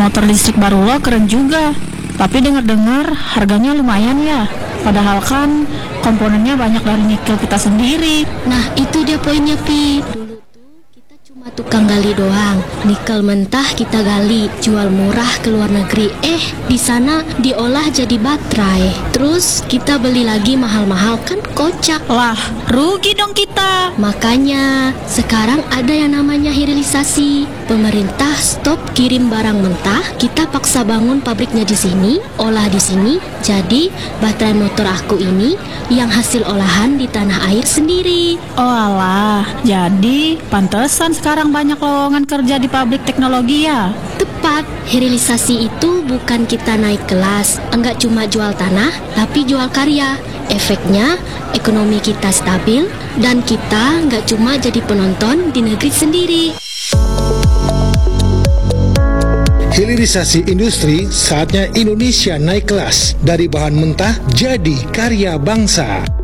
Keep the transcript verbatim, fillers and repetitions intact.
motor listrik baru lo keren juga. Tapi dengar-dengar harganya lumayan ya. Padahal kan komponennya banyak dari nikel kita sendiri. Nah, itu dia poinnya, Pi. Dulu tuh kita cuma tukang gali doang. Nikel mentah kita gali, jual murah ke luar negeri. Eh, di sana diolah jadi baterai. Terus kita beli lagi mahal-mahal, kan kocak. Lah, rugi dong kita. Makanya sekarang ada yang namanya hilirisasi. Pemerintah stop kirim barang mentah, kita paksa bangun pabriknya di sini, olah di sini. Jadi baterai motor aku ini yang hasil olahan di tanah air sendiri. Oh alah, jadi pantesan sekarang banyak lowongan kerja di pabrik teknologi ya. Tepat, hilirisasi itu bukan kita naik kelas, enggak cuma jual tanah, tapi jual karya. Efeknya, ekonomi kita stabil dan kita enggak cuma jadi penonton di negeri sendiri. Hilirisasi industri, saatnya Indonesia naik kelas dari bahan mentah jadi karya bangsa.